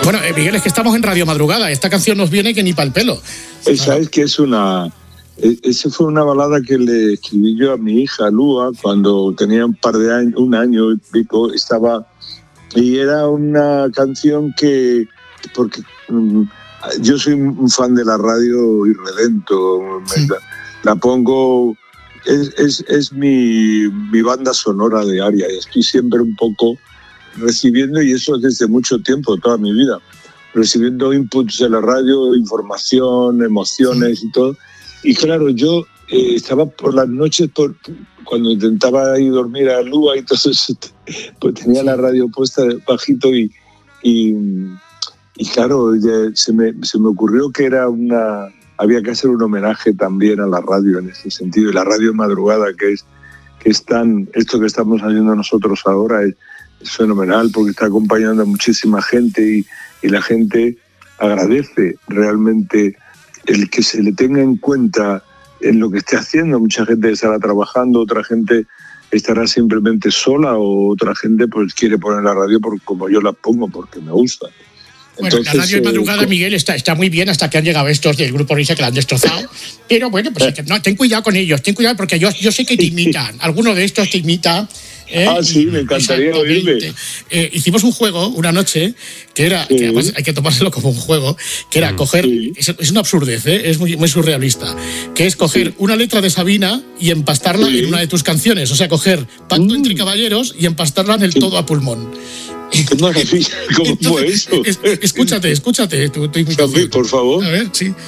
Bueno, Miguel, es que estamos en Radio Madrugada. Esta canción nos viene que ni pa'l pelo. ¿Sabes que es una...? Esa fue una balada que le escribí yo a mi hija Lua cuando tenía un año y pico, y era una canción que, porque yo soy un fan de la radio irredento, sí. la pongo, es mi banda sonora diaria, y estoy siempre un poco recibiendo, y eso desde mucho tiempo, toda mi vida, recibiendo inputs de la radio, información, emociones y todo. Y claro, yo estaba por las noches, cuando intentaba ir a dormir a Lua y todo eso, pues tenía la radio puesta bajito y claro, se me ocurrió que había que hacer un homenaje también a la radio en ese sentido. Y la radio madrugada, que es tan, esto que estamos haciendo nosotros ahora es fenomenal porque está acompañando a muchísima gente y la gente agradece realmente el que se le tenga en cuenta en lo que esté haciendo. Mucha gente estará trabajando, otra gente estará simplemente sola o otra gente pues quiere poner la radio como yo la pongo porque me gusta. Bueno, entonces, la radio de madrugada, Miguel, está muy bien hasta que han llegado estos del grupo Risa que la han destrozado. Pero bueno, pues no, ten cuidado con ellos, ten cuidado porque yo sé que te imitan. Alguno de estos te imita. Sí, me encantaría oírme. Hicimos un juego una noche que era, que además hay que tomárselo como un juego, que era coger, es una absurdez, es muy, muy surrealista, que es coger una letra de Sabina y empastarla en una de tus canciones, o sea, coger Pacto entre Caballeros y empastarla en el todo a pulmón. ¡Qué maravilla! ¿Cómo fue eso? Escúchate tu imitación. Por favor. A ver, sí.